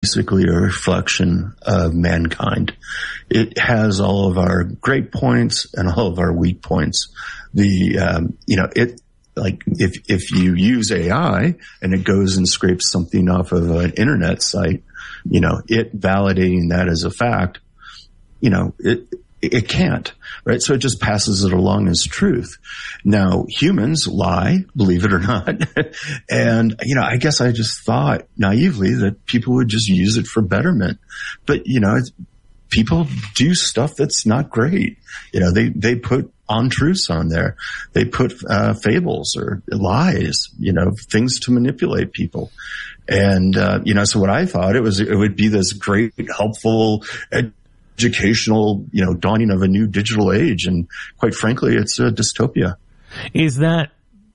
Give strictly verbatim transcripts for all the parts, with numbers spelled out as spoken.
basically a reflection of mankind. It has all of our great points and all of our weak points. The, um, you know, it, like if, if you use A I and it goes and scrapes something off of an internet site, you know, it validating that as a fact, you know, it, it can't, right? So it just passes it along as truth. Now, humans lie, believe it or not. And, you know, I guess I just thought naively that people would just use it for betterment. But, you know, it's, people do stuff that's not great. You know, they, they put untruths on there. They put uh, fables or lies, you know, things to manipulate people. And, uh, you know, so what I thought it was, it would be this great, helpful, ed- educational, you know, dawning of a new digital age. And quite frankly, it's a dystopia. Is that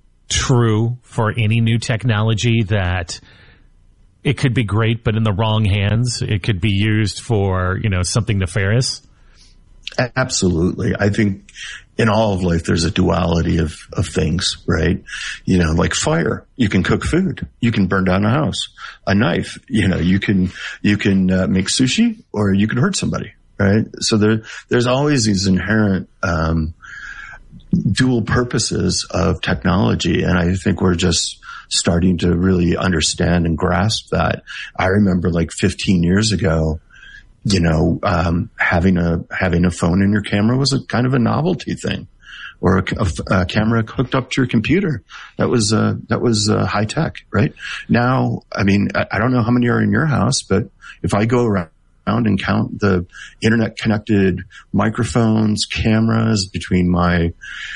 true for any new technology, that it could be great, but in the wrong hands, it could be used for, you know, something nefarious? Absolutely. I think in all of life, there's a duality of, of things, right? You know, like fire, you can cook food, you can burn down a house. A knife, you know, you can, you can uh, make sushi, or you can hurt somebody, right? So there, there's always these inherent, um, dual purposes of technology. And I think we're just starting to really understand and grasp that. I remember like fifteen years ago, you know, um, having a, having a phone in your camera was a kind of a novelty thing, or a, a, a camera hooked up to your computer. That was, uh, that was, uh, high tech, right? Now, I mean, I, I don't know how many are in your house, but if I go around and count the internet connected microphones, cameras between my,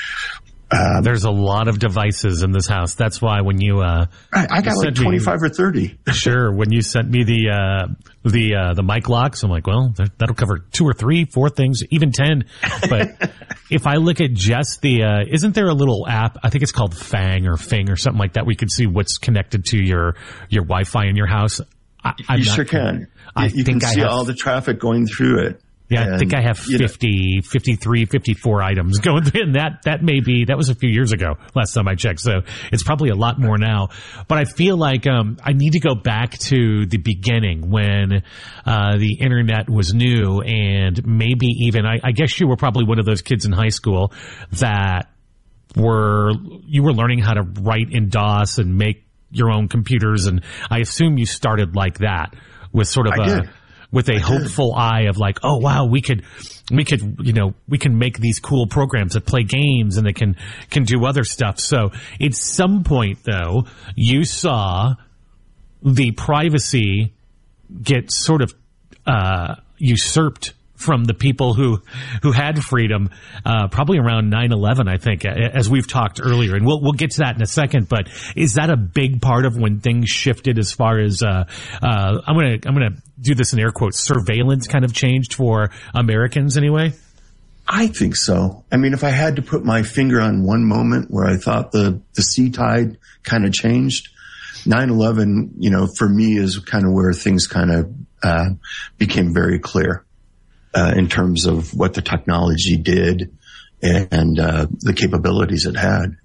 Um, There's a lot of devices in this house. That's why when you, uh, I, I got like twenty-five me, or thirty. Sure. When you sent me the, uh, the, uh, the mic locks, I'm like, well, that'll cover two or three, four things, even ten. But if I look at just the, uh, isn't there a little app? I think it's called Fang or Fing or something like that. We could see what's connected to your, your Wi-Fi in your house. I, I'm you not, sure can. I you think can I see have, all the traffic going through it. Yeah, and, I think I have fifty, fifty-three, fifty-four items going through, and that, that may be, that was a few years ago, last time I checked, so it's probably a lot more now. But I feel like, um, I need to go back to the beginning when, uh, the internet was new, and maybe even, I, I guess you were probably one of those kids in high school that were, you were learning how to write in DOS and make your own computers, and I assume you started like that, with sort of I a, did. with a hopeful eye of like, oh wow, we could, we could, you know, we can make these cool programs that play games and they can, can do other stuff. So at some point though, you saw the privacy get sort of, uh, usurped from the people who, who had freedom, uh, probably around nine eleven, I think, as we've talked earlier. And we'll, we'll get to that in a second, but is that a big part of when things shifted as far as, uh, uh, I'm going to, I'm going to do this in air quotes, surveillance kind of changed for Americans anyway? I think so. I mean, if I had to put my finger on one moment where I thought the, the sea tide kind of changed, nine eleven, you know, for me is kind of where things kind of, uh, became very clear. Uh, in terms of what the technology did and uh, the capabilities it had.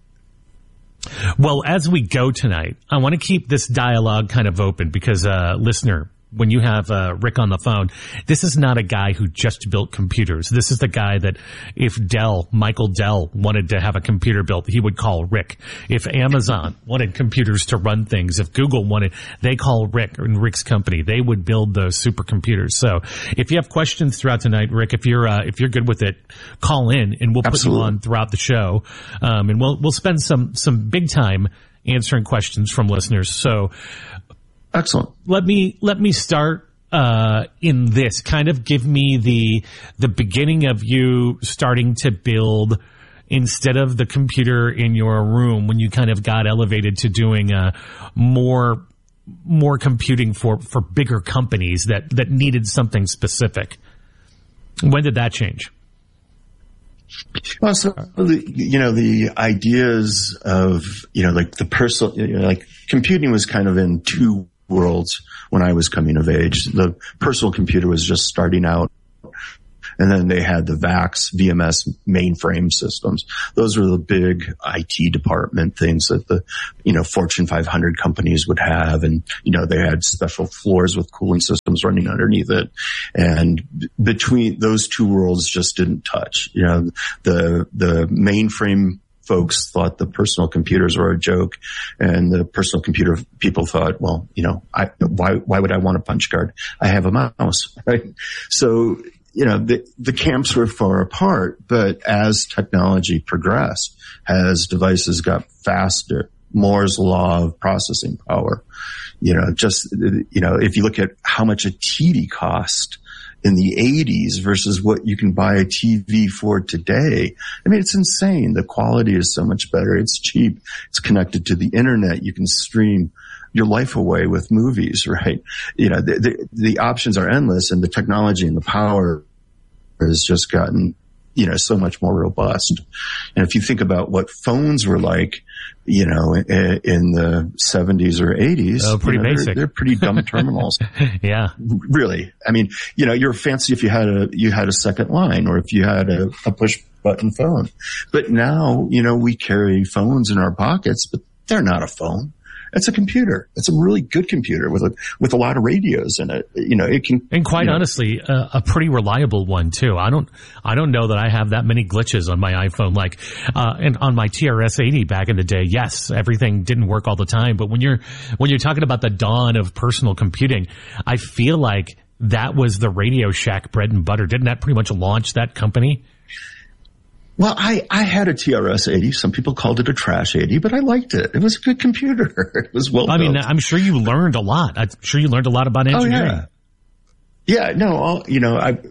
Well, as we go tonight, I want to keep this dialogue kind of open because, uh, listener, when you have uh, Rick on the phone, this is not a guy who just built computers. This is the guy that if Dell, Michael Dell, wanted to have a computer built, he would call Rick. If Amazon wanted computers to run things, if Google wanted, they call Rick and Rick's company. They would build those supercomputers. So if you have questions throughout tonight, Rick, if you're uh, if you're good with it, call in and we'll Absolutely. put you on throughout the show, um, and we'll we'll spend some some big time answering questions from listeners. So. Excellent. Let me let me start uh, in this. Kind of give me the the beginning of you starting to build instead of the computer in your room when you kind of got elevated to doing uh, more more computing for, for bigger companies that, that needed something specific. When did that change? Well, so the, you know, the ideas of, you know, like the personal, you know, like computing was kind of in two worlds when I was coming of age. The personal computer was just starting out, And then they had the VAX, V M S mainframe systems. Those were the big I T department things that the, you know, Fortune five hundred companies would have. And, you know, they had special floors with cooling systems running underneath it. And between those two worlds just didn't touch. You know, the, the mainframe folks thought the personal computers were a joke, and the personal computer people thought, well, you know, I, why, why would I want a punch card? I have a mouse, right? So, you know, the, the camps were far apart, but as technology progressed, as devices got faster, Moore's law of processing power, you know, just, you know, if you look at how much a T V cost in the eighties versus what you can buy a T V for today. I mean, it's insane. The quality is so much better. It's cheap. It's connected to the internet. You can stream your life away with movies, right? You know, the, the, the options are endless, and the technology and the power has just gotten, you know, so much more robust. And if you think about what phones were like, you know, in, in the seventies or eighties, oh, pretty you know, basic. They're, they're pretty dumb terminals. Yeah. Really. I mean, you know, you're fancy if you had a, you had a second line, or if you had a, a push button phone. But now, you know, we carry phones in our pockets, but they're not a phone. It's a computer. It's a really good computer with a, with a lot of radios in it. You know, it can. And quite you know, honestly, uh, a pretty reliable one too. I don't, I don't know that I have that many glitches on my iPhone. Like, uh, and on my T R S eighty back in the day, yes, everything didn't work all the time. But when you're, when you're talking about the dawn of personal computing, I feel like that was the Radio Shack bread and butter. Didn't that pretty much launch that company? Well, I, I had a T R S eighty. Some people called it a trash eighty, but I liked it. It was a good computer. It was well I built. mean, I'm sure you learned a lot. I'm sure you learned a lot about engineering. Oh, yeah. Yeah, no, I'll, you know, I,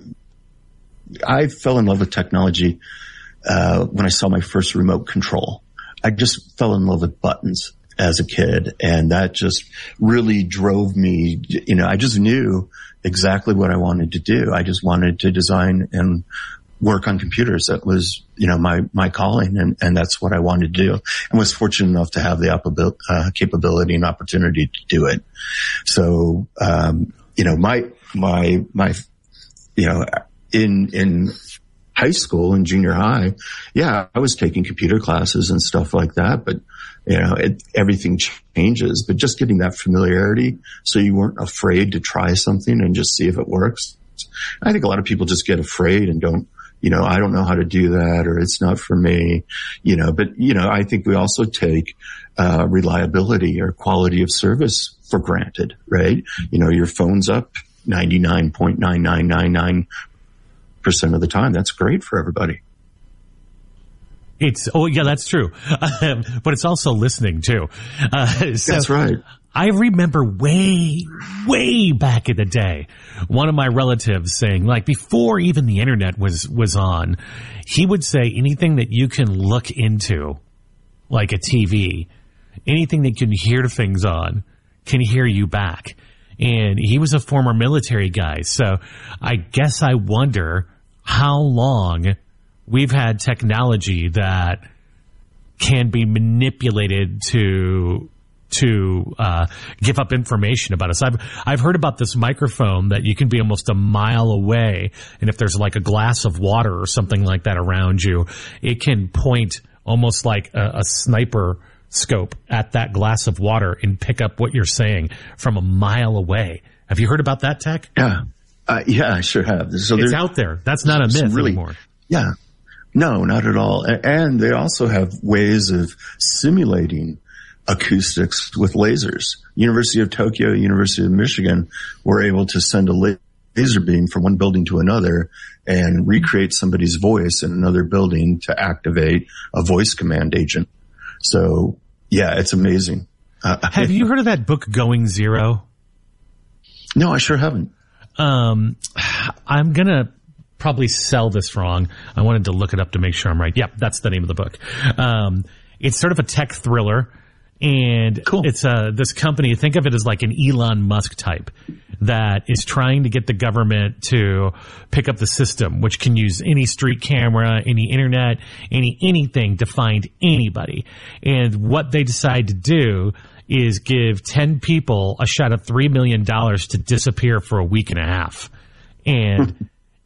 I fell in love with technology, uh, when I saw my first remote control. I just fell in love with buttons as a kid, and that just really drove me. You know, I just knew exactly what I wanted to do. I just wanted to design and work on computers. That was, you know, my, my calling, and, and that's what I wanted to do, and was fortunate enough to have the uh, capability and opportunity to do it. So, um, you know, my, my, my, you know, in, in high school and junior high, yeah, I was taking computer classes and stuff like that, but, you know, it, everything changes, but just getting that familiarity so you weren't afraid to try something and just see if it works. I think a lot of people just get afraid and don't, you know, I don't know how to do that, or it's not for me, you know, but, you know, I think we also take, uh, reliability or quality of service for granted, right? You know, your phone's up ninety-nine point nine nine nine nine percent of the time. That's great for everybody. It's, oh yeah, that's true. But it's also listening too. Uh, so that's right. I remember way, way back in the day, one of my relatives saying, like, before even the internet was, was on, he would say anything that you can look into, like a T V, anything that you can hear things on, can hear you back. And he was a former military guy. So I guess I wonder how long we've had technology that can be manipulated to to uh give up information about us. I've I've heard about this microphone that you can be almost a mile away, and if there's like a glass of water or something like that around you, it can point almost like a, a sniper scope at that glass of water and pick up what you're saying from a mile away. Have you heard about that tech? Yeah. Uh, yeah, I sure have. So it's out there. That's not a myth really, anymore. Yeah. No, not at all. And they also have ways of simulating acoustics with lasers. University of Tokyo, University of Michigan were able to send a laser beam from one building to another and recreate somebody's voice in another building to activate a voice command agent. So, yeah, it's amazing. Uh, have you heard of that book, Going Zero? No, I sure haven't. Um, I'm going to probably sell this wrong. I wanted to look it up to make sure I'm right. Yep, that's the name of the book. Um, it's sort of a tech thriller. And cool. It's uh, this company, think of it as like an Elon Musk type that is trying to get the government to pick up the system, which can use any street camera, any internet, any anything to find anybody. And what they decide to do is give ten people a shot at three million dollars to disappear for a week and a half. And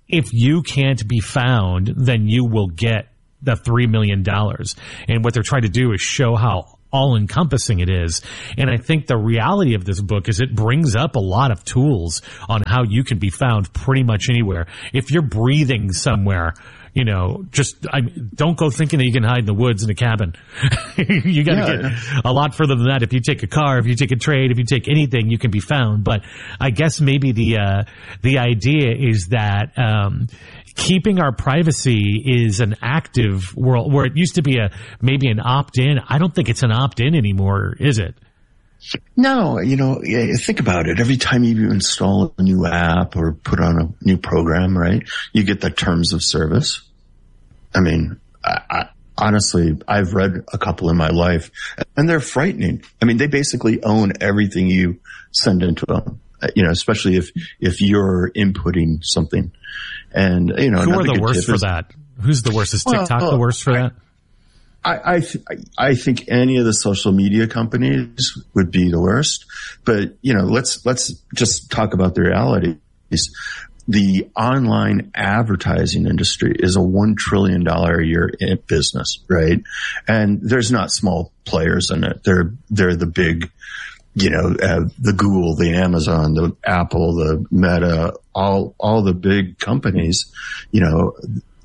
if you can't be found, then you will get the three million dollars. And what they're trying to do is show how all-encompassing it is. And I think the reality of this book is it brings up a lot of tools on how you can be found pretty much anywhere. If you're breathing somewhere, you know, just I, don't go thinking that you can hide in the woods in a cabin. You got to yeah. get a lot further than that. If you take a car, if you take a train, if you take anything, you can be found. But I guess maybe the uh, the idea is that um, keeping our privacy is an active world where it used to be a maybe an opt-in. I don't think it's an opt-in anymore, is it? No, you know, think about it. Every time you install a new app or put on a new program, right, you get the terms of service. I mean, I, I, honestly, I've read a couple in my life, and they're frightening. I mean, they basically own everything you send into them, you know, especially if, if you're inputting something. And, you know, who are the worst for that? Who's the worst? Is TikTok well, the worst for I, that? I I, th- I think any of the social media companies would be the worst, but you know, let's let's just talk about the realities. The online advertising industry is a one trillion dollar a year business, right? And there's not small players in it. They're they're the big, you know, uh, the Google, the Amazon, the Apple, the Meta, all all the big companies, you know.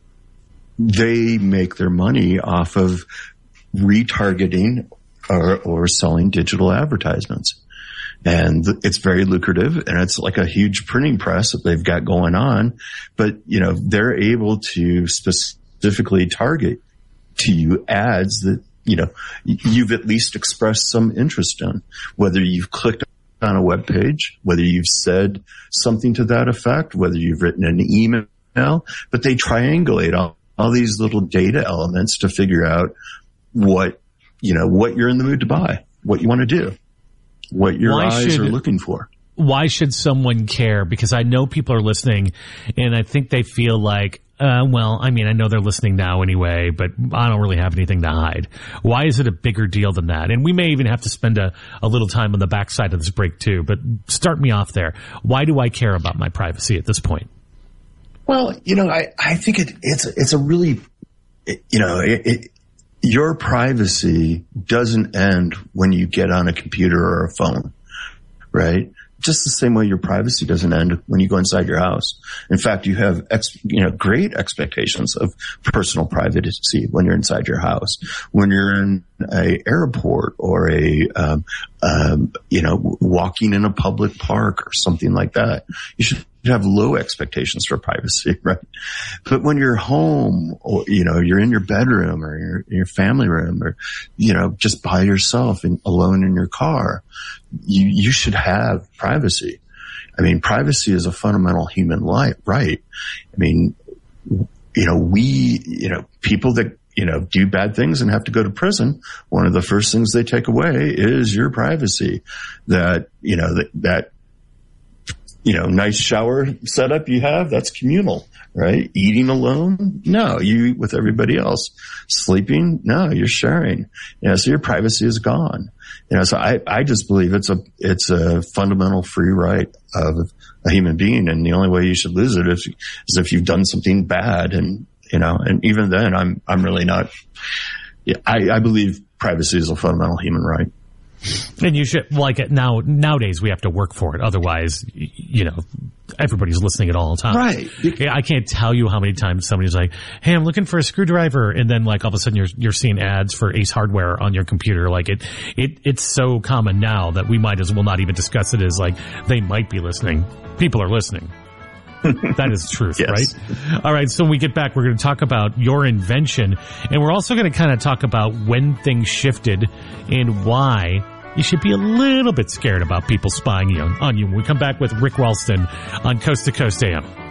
They make their money off of retargeting or, or selling digital advertisements. And it's very lucrative, and it's like a huge printing press that they've got going on. But, you know, they're able to specifically target to you ads that, you know, you've at least expressed some interest in, whether you've clicked on a web page, whether you've said something to that effect, whether you've written an email, but they triangulate all all these little data elements to figure out what, you know, what you're in the mood to buy, what you want to do, what your why eyes should, are looking for. Why should someone care? Because I know people are listening, and I think they feel like, uh, well, I mean, I know they're listening now anyway, but I don't really have anything to hide. Why is it a bigger deal than that? And we may even have to spend a, a little time on the backside of this break too, but start me off there. Why do I care about my privacy at this point? Well, you know, I, I think it, it's, it's a really, it, you know, it, it, your privacy doesn't end when you get on a computer or a phone, right? Just the same way your privacy doesn't end when you go inside your house. In fact, you have, ex, you know, great expectations of personal privacy when you're inside your house. When you're in a airport or a, um, um, you know, walking in a public park or something like that, you should have low expectations for privacy, right? But when you're home or, you know, you're in your bedroom or your, your family room or, you know, just by yourself and alone in your car, you, you should have privacy. I mean, privacy is a fundamental human life, right? I mean, you know, we, you know, people that, you know, do bad things and have to go to prison, one of the first things they take away is your privacy. That, you know, that, that, you know, nice shower setup you have, that's communal, right? Eating alone? No, you eat with everybody else. Sleeping? No, you're sharing. You know, so your privacy is gone. You know, so I, I just believe it's a, it's a fundamental free right of a human being. And the only way you should lose it is, is if you've done something bad. And, you know, and even then I'm, I'm really not, I, I believe privacy is a fundamental human right. And you should, like it now, nowadays we have to work for it. Otherwise, you know, everybody's listening at all times. Right. I can't tell you how many times somebody's like, hey, I'm looking for a screwdriver. And then like all of a sudden you're, you're seeing ads for Ace Hardware on your computer. Like it, it, it's so common now that we might as well not even discuss it as like they might be listening. People are listening. That is truth, yes. Right? All right. So when we get back, we're going to talk about your invention, and we're also going to kind of talk about when things shifted and why you should be a little bit scared about people spying on you. When we come back with Rick Ralston on Coast to Coast A M.